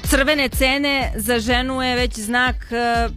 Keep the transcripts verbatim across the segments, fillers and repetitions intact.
crvene cene za ženu je već znak uh,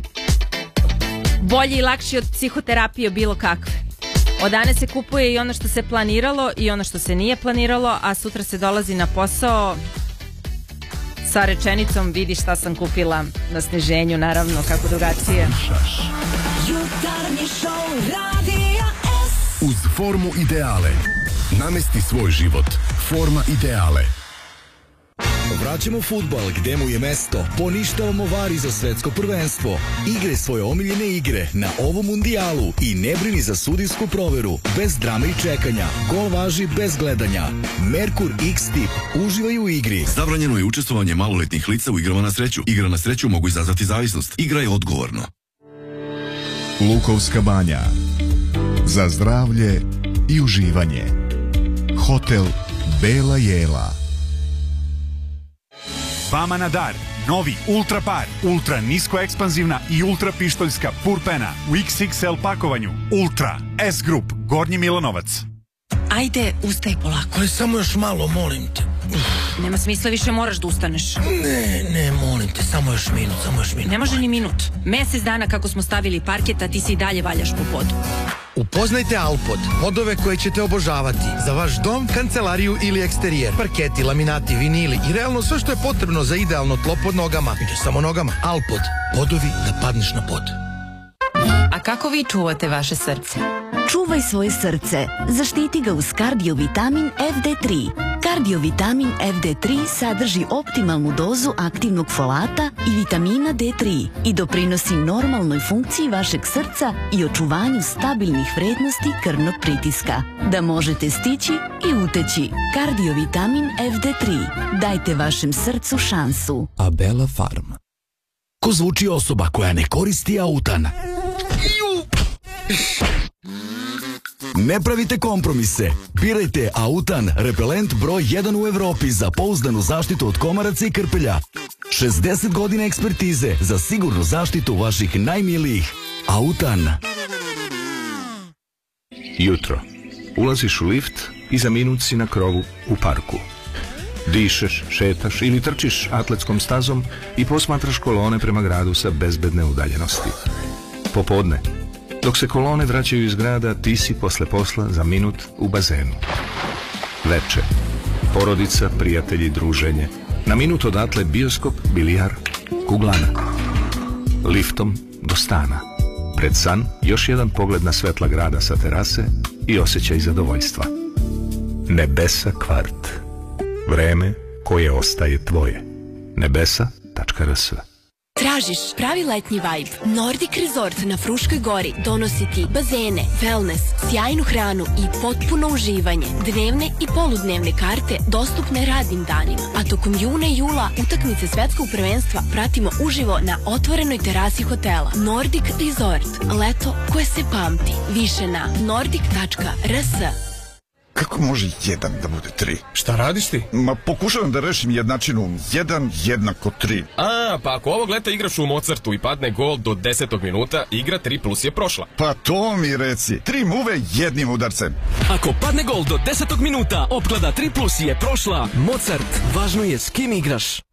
bolji i lakši od psihoterapije bilo kakve. Od danas se kupuje i ono što se planiralo i ono što se nije planiralo, a sutra se dolazi na posao sa rečenicom vidi šta sam kupila na sniženju, naravno, kako drugačije. Jutarnji šou Radija S. Uz formu ideale. Namesti svoj život. Forma ideale. Vraćamo fudbal gde mu je mesto. Poništavamo vari za svetsko prvenstvo. Igre svoje omiljene igre na ovom mundijalu i ne brini za sudijsku proveru. Bez drame i čekanja. Gol važi bez gledanja. Merkur X-Tip. Uživaj u igri. Zabranjeno je učestvovanje maloletnih lica u igrama na sreću. Igra na sreću mogu izazvati zavisnost. Igraj odgovorno. Lukovska banja. Za zdravlje i uživanje. Hotel Bela Jela. Vama na dar, novi Ultra Par, ultra nisko ekspanzivna i ultra pištoljska purpena u iks iks el pakovanju. Ultra S Group, Gornji Milanovac. Ajde, ustaj polako. Aj, samo još malo, molim te. Uf. Nema smisla, više moraš da ustaneš. Ne, ne, molim te, samo još minut, samo još minut. Ne može ni minut. Mesec dana kako smo stavili parket, a ti se i dalje valjaš po podu. Upoznajte Alpod, podove koje ćete obožavati. Za vaš dom, kancelariju ili eksterijer. Parketi, laminati, vinili i realno sve što je potrebno za idealno tlo pod nogama. I ne samo nogama. Alpod, podovi da padneš na pod. A kako vi čuvate vaše srce? Čuvaj svoje srce. Zaštiti ga uz kardiovitamin F D tri. Kardiovitamin F D tri sadrži optimalnu dozu aktivnog folata i vitamina D tri i doprinosi normalnoj funkciji vašeg srca i očuvanju stabilnih vrednosti krvnog pritiska. Da možete stići i uteći. Kardiovitamin F D tri. Dajte vašem srcu šansu. Abela Farm. Ko zvuči osoba koja ne koristi autan? Ne pravite kompromise. Birajte Autan, repelent broj jedan u Evropi za pouzdanu zaštitu od komaraca i krpelja. šezdeset godina ekspertize za sigurnu zaštitu vaših najmilijih. Autan. Jutro. Ulaziš u lift i za minut si na krovu u parku. Dišeš, šetaš ili trčiš atletskom stazom i posmatraš kolone prema gradu sa bezbedne udaljenosti. Popodne. Dok se kolone vraćaju iz grada, ti si posle posla za minut u bazenu. Veče. Porodica, prijatelji, druženje. Na minut odatle bioskop, bilijar, kuglana. Liftom do stana. Pred san još jedan pogled na svetla grada sa terase i osjećaj zadovoljstva. Nebesa kvart. Vreme koje ostaje tvoje. nebesa tačka r s. Tražiš pravi letnji vibe? Nordic Resort na Fruškoj gori donosi ti bazene, wellness, sjajnu hranu i potpuno uživanje. Dnevne i poludnevne karte dostupne radnim danima. A tokom juna i jula utakmice svetskog prvenstva pratimo uživo na otvorenoj terasi hotela. Nordic Resort. Leto koje se pamti. Više na nordic tačka r s. Kako može jedan da bude tri? Šta radiš ti? Ma pokušavam da rešim jednačinu jedan jednako tri. A, pa ako ovog leta igraš u Mozartu i padne gol do desetog minuta, igra tri plus je prošla. Pa to mi reci. Tri muve jednim udarcem. Ako padne gol do desetog minuta, opklada tri plus je prošla. Mozart, važno je s kim igraš.